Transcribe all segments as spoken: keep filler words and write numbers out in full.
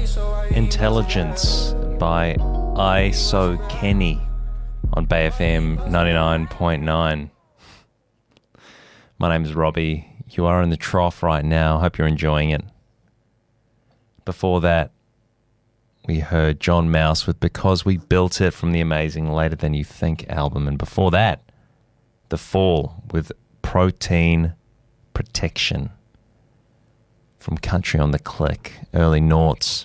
Intelligence by I So Kenny on Bay F M ninety-nine point nine. My name is Robbie. You are in the trough right now. Hope you're enjoying it. Before that, we heard John Mouse with Because We Built It from the amazing Later Than You Think album. And before that, The Fall with Protein Protection from Country on the Click, early noughts.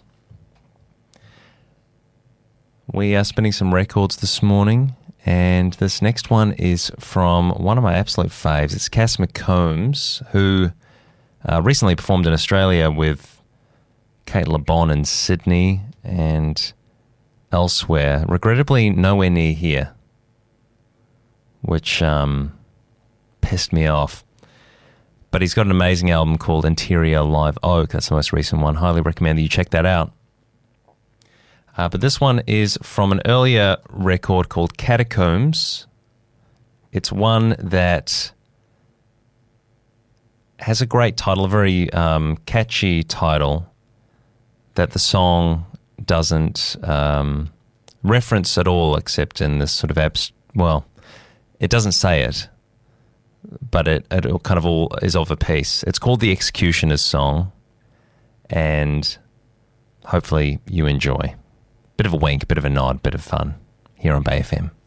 We are spinning some records this morning, and this next one is from one of my absolute faves. It's Cass McCombs, who uh, recently performed in Australia with Kate LeBon in Sydney and elsewhere. Regrettably, nowhere near here, which um, pissed me off. But he's got an amazing album called Interior Live Oak. That's the most recent one. Highly recommend that you check that out. Uh, but this one is from an earlier record called Catacombs. It's one that has a great title, a very um, catchy title that the song doesn't um, reference at all, except in this sort of abs- well, it doesn't say it, but it, it kind of all is of a piece. It's called The Executioner's Song, and hopefully you enjoy. Bit of a wink, bit of a nod, bit of fun here on Bay F M.